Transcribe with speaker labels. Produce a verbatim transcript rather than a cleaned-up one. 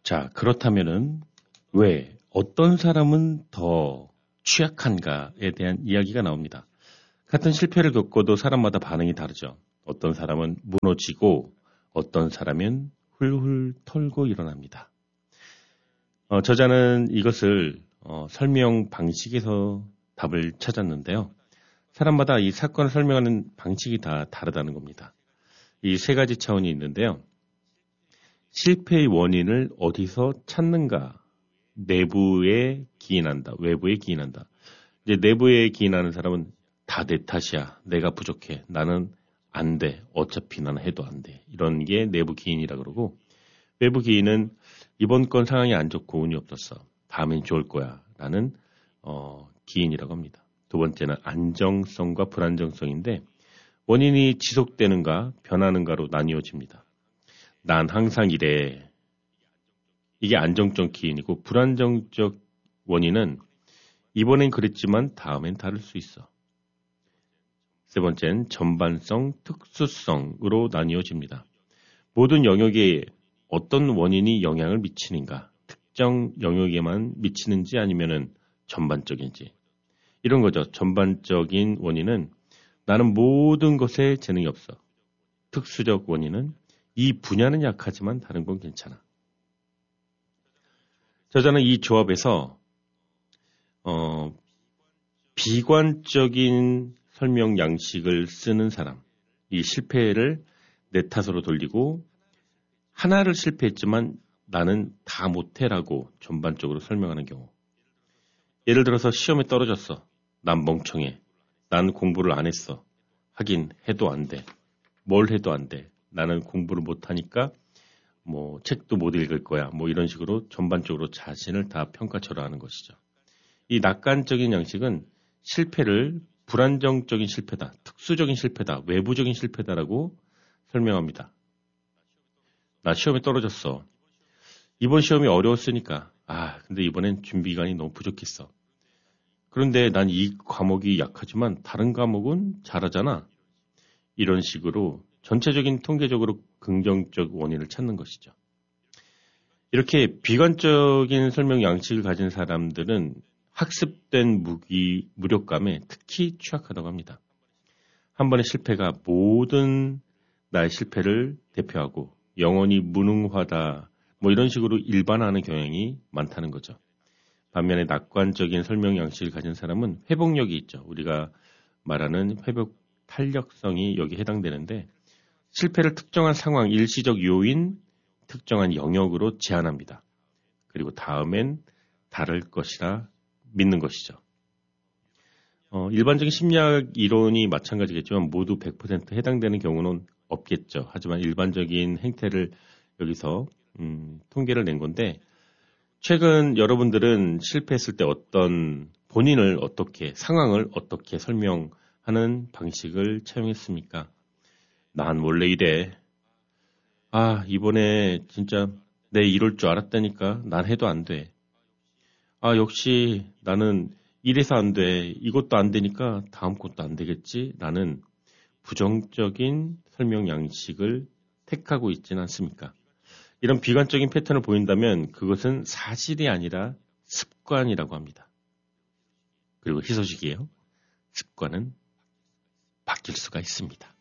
Speaker 1: 자, 그렇다면은 왜 어떤 사람은 더 취약한가에 대한 이야기가 나옵니다. 같은 실패를 겪어도 사람마다 반응이 다르죠. 어떤 사람은 무너지고 어떤 사람은 훌훌 털고 일어납니다. 어, 저자는 이것을 어, 설명 방식에서 답을 찾았는데요. 사람마다 이 사건을 설명하는 방식이 다 다르다는 겁니다. 이 세 가지 차원이 있는데요. 실패의 원인을 어디서 찾는가? 내부에 기인한다. 외부에 기인한다. 이제 내부에 기인하는 사람은 다 내 탓이야. 내가 부족해. 나는 안 돼. 어차피 나는 해도 안 돼. 이런 게 내부 기인이라 그러고, 외부 기인은 이번 건 상황이 안 좋고 운이 없었어. 다음엔 좋을 거야. 라는 어, 기인이라고 합니다. 두 번째는 안정성과 불안정성인데 원인이 지속되는가 변하는가로 나뉘어집니다. 난 항상 이래. 이게 안정적 기인이고 불안정적 원인은 이번엔 그랬지만 다음엔 다를 수 있어. 세 번째는 전반성, 특수성으로 나뉘어집니다. 모든 영역에 어떤 원인이 영향을 미치는가, 특정 영역에만 미치는지 아니면은 전반적인지. 이런 거죠. 전반적인 원인은 나는 모든 것에 재능이 없어. 특수적 원인은 이 분야는 약하지만 다른 건 괜찮아. 저자는 이 조합에서 어, 비관적인 설명 양식을 쓰는 사람, 이 실패를 내 탓으로 돌리고 하나를 실패했지만 나는 다 못해라고 전반적으로 설명하는 경우. 예를 들어서 시험에 떨어졌어. 난 멍청해. 난 공부를 안 했어. 하긴 해도 안 돼. 뭘 해도 안 돼. 나는 공부를 못하니까 뭐 책도 못 읽을 거야. 뭐 이런 식으로 전반적으로 자신을 다 평가절하하는 것이죠. 이 낙관적인 양식은 실패를 불안정적인 실패다, 특수적인 실패다, 외부적인 실패다라고 설명합니다. 나 시험에 떨어졌어. 이번 시험이 어려웠으니까. 아, 근데 이번엔 준비기간이 너무 부족했어. 그런데 난 이 과목이 약하지만 다른 과목은 잘하잖아. 이런 식으로 전체적인 통계적으로 긍정적 원인을 찾는 것이죠. 이렇게 비관적인 설명 양식을 가진 사람들은 학습된 무기, 무력감에 특히 취약하다고 합니다. 한 번의 실패가 모든 나의 실패를 대표하고 영원히 무능하다, 뭐 이런 식으로 일반화하는 경향이 많다는 거죠. 반면에 낙관적인 설명 양식을 가진 사람은 회복력이 있죠. 우리가 말하는 회복 탄력성이 여기에 해당되는데 실패를 특정한 상황, 일시적 요인, 특정한 영역으로 제한합니다. 그리고 다음엔 다를 것이라 믿는 것이죠. 어, 일반적인 심리학 이론이 마찬가지겠지만 모두 백 퍼센트 해당되는 경우는 없겠죠. 하지만 일반적인 행태를 여기서 음, 통계를 낸 건데 최근 여러분들은 실패했을 때 어떤 본인을 어떻게 상황을 어떻게 설명하는 방식을 차용했습니까? 난 원래 이래. 아, 이번에 진짜 내 이럴 줄 알았다니까 난 해도 안 돼. 아, 역시 나는 이래서 안 돼. 이것도 안 되니까 다음 것도 안 되겠지. 라는 부정적인 설명 양식을 택하고 있지는 않습니까? 이런 비관적인 패턴을 보인다면 그것은 사실이 아니라 습관이라고 합니다. 그리고 희소식이에요. 습관은 바뀔 수가 있습니다.